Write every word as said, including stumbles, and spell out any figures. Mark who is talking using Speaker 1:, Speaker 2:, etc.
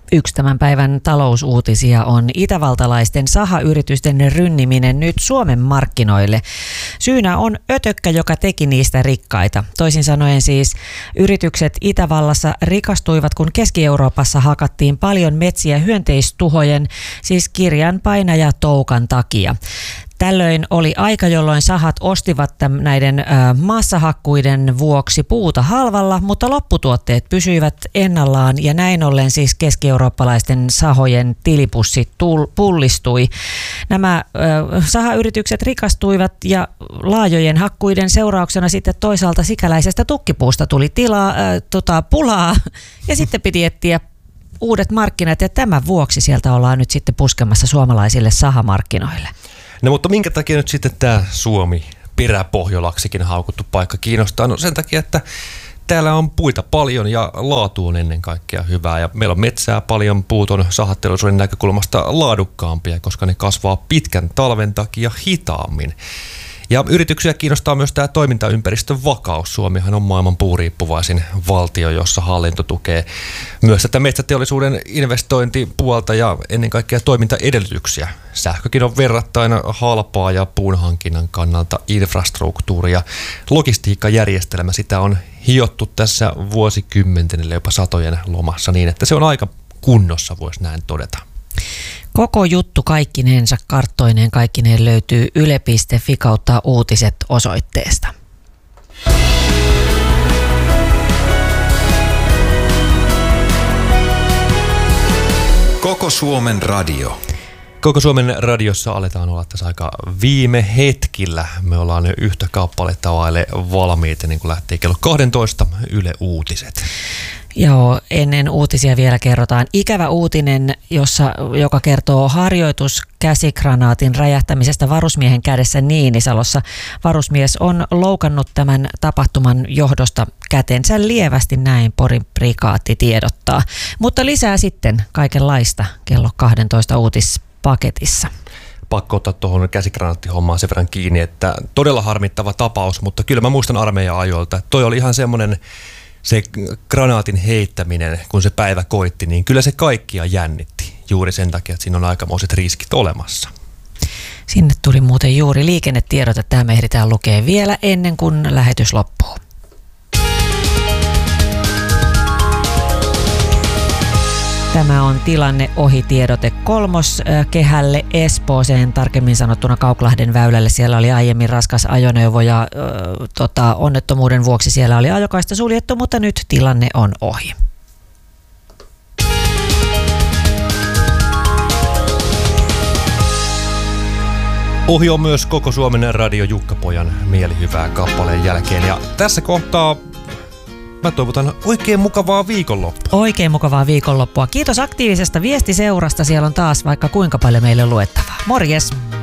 Speaker 1: Yksi tämän päivän talousuutisia on itävaltalaisten sahayritysten rynniminen nyt Suomen markkinoille. Syynä on ötökkä, joka teki niistä rikkaita. Toisin sanoen siis yritykset Itävallassa rikastuivat, kun Keski-Euroopassa hakattiin paljon metsiä hyönteistuhojen, siis kirjan painajatoukan takia. Tällöin oli aika, jolloin sahat ostivat näiden maassahakkuiden vuoksi puuta halvalla, mutta lopputuotteet pysyivät ennallaan ja näin ollen siis keski-eurooppalaisten sahojen tilipussi pullistui. Nämä sahayritykset rikastuivat ja laajojen hakkuiden seurauksena sitten toisaalta sikäläisestä tukkipuusta tuli tilaa, äh, tota, pulaa ja sitten piti etsiä uudet markkinat ja tämän vuoksi sieltä ollaan nyt sitten puskemassa suomalaisille sahamarkkinoille.
Speaker 2: No mutta minkä takia nyt sitten tämä Suomi peräpohjolaksikin haukuttu paikka kiinnostaa? No sen takia, että täällä on puita paljon ja laatu on ennen kaikkea hyvää. Ja meillä on metsää paljon, puut on sahateollisuuden näkökulmasta laadukkaampia, koska ne kasvaa pitkän talven takia hitaammin. Ja yrityksiä kiinnostaa myös tämä toimintaympäristön vakaus. Suomihan on maailman puuriippuvaisin valtio, jossa hallinto tukee myös tätä metsäteollisuuden investointipuolta ja ennen kaikkea toimintaedellytyksiä. Sähkökin on verrattain halpaa ja puunhankinnan kannalta infrastruktuuri ja logistiikkajärjestelmä, sitä on hiottu tässä vuosikymmenten jopa satojen lomassa niin, että se on aika kunnossa, voisi näin todeta.
Speaker 1: Koko juttu kaikkinensa karttoineen kaikkineen löytyy yle piste fi kautta uutiset osoitteesta.
Speaker 3: Koko Suomen radio.
Speaker 2: Koko Suomen radiossa aletaan olla tässä aika viime hetkillä. Me ollaan yhtä kappaletta vaille valmiita, niin kuin lähtee kello kaksitoista Yle Uutiset.
Speaker 1: Joo, ennen uutisia vielä kerrotaan ikävä uutinen, jossa, joka kertoo harjoituskäsikranaatin räjähtämisestä varusmiehen kädessä Niinisalossa. Varusmies on loukannut tämän tapahtuman johdosta kätensä lievästi, näin Porin prikaatti tiedottaa. Mutta lisää sitten kaikenlaista kello kaksitoista uutispaketissa.
Speaker 2: Pakko ottaa tuohon käsikranaattihommaan sen verran kiinni, että todella harmittava tapaus, mutta kyllä mä muistan armeijan ajoilta, että toi oli ihan semmoinen se granaatin heittäminen, kun se päivä koitti, niin kyllä se kaikkia jännitti. Juuri sen takia, että siinä on aikamoiset riskit olemassa.
Speaker 1: Sinne tuli muuten juuri liikennetiedot, että tämä ehditään lukea vielä ennen kuin lähetys loppuu. Tämä on tilanne ohitiedote kolmoskehälle Espooseen, tarkemmin sanottuna Kauklahden väylälle. Siellä oli aiemmin raskas ajoneuvo ja ö, tota, onnettomuuden vuoksi siellä oli ajokaista suljettu, mutta nyt tilanne on ohi.
Speaker 2: Ohi on myös Koko Suomen radio Jukka-pojan mielihyvää kappaleen jälkeen ja tässä kohtaa mä toivotan oikein mukavaa viikonloppua.
Speaker 1: Oikein mukavaa viikonloppua. Kiitos aktiivisesta viestiseurasta. Siellä on taas vaikka kuinka paljon meille luettavaa. Morjes!